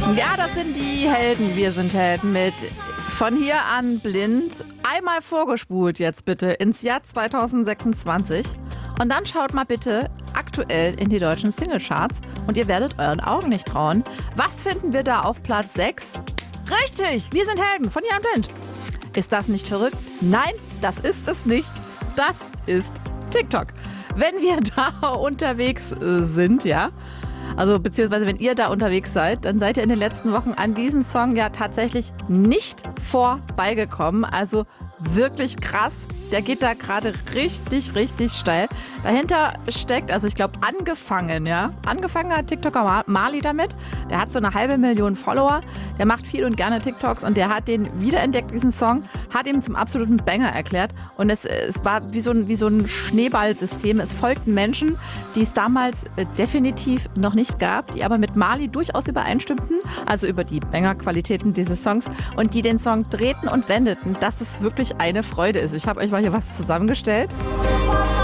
Ja, das sind die Helden. Wir sind Helden mit von hier an blind. Einmal vorgespult jetzt bitte ins Jahr 2026. Und dann schaut mal bitte aktuell in die deutschen Singlecharts und ihr werdet euren Augen nicht trauen. Was finden wir da auf Platz 6? Richtig, wir sind Helden von hier an blind. Ist das nicht verrückt? Nein, das ist es nicht. Das ist TikTok. Wenn wir da unterwegs sind, ja, also beziehungsweise wenn ihr da unterwegs seid, dann seid ihr in den letzten Wochen an diesem Song ja tatsächlich nicht vorbeigekommen. Also wirklich krass. Der geht da gerade richtig, richtig steil. Dahinter steckt, also ich glaube angefangen hat TikToker Mali damit. Der hat so 500.000 Follower. Der macht viel und gerne TikToks und der hat den wiederentdeckt, diesen Song, hat ihn zum absoluten Banger erklärt. Und es war wie so ein Schneeballsystem. Es folgten Menschen, die es damals definitiv noch nicht gab, die aber mit Mali durchaus übereinstimmten, also über die Banger-Qualitäten dieses Songs und die den Song drehten und wendeten, dass es wirklich eine Freude ist. Ich habe euch mal hier was zusammengestellt.